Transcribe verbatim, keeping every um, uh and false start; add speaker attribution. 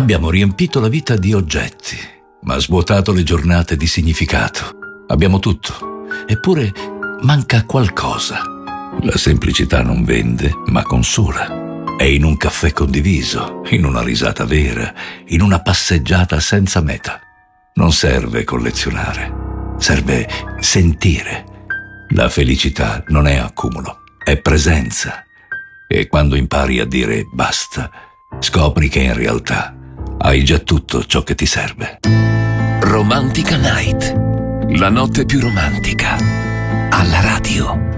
Speaker 1: Abbiamo riempito la vita di oggetti, ma svuotato le giornate di significato. Abbiamo tutto, eppure manca qualcosa. La semplicità non vende, ma consola. È in un caffè condiviso, in una risata vera, in una passeggiata senza meta. Non serve collezionare, serve sentire. La felicità non è accumulo, è presenza. E quando impari a dire basta, scopri che in realtà hai già tutto ciò che ti serve.
Speaker 2: Romantica Night, la notte più romantica, alla radio.